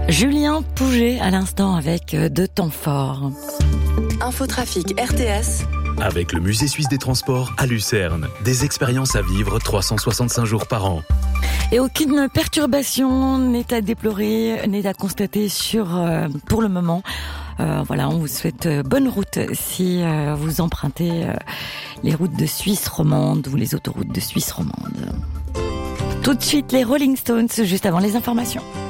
Julien Pouget à l'instant avec De temps forts. Infotrafic RTS. Avec le Musée suisse des transports à Lucerne. Des expériences à vivre 365 jours par an. Et aucune perturbation n'est à déplorer, n'est à constater pour le moment. On vous souhaite bonne route si vous empruntez les routes de Suisse romande ou les autoroutes de Suisse romande. Tout de suite les Rolling Stones, juste avant les informations.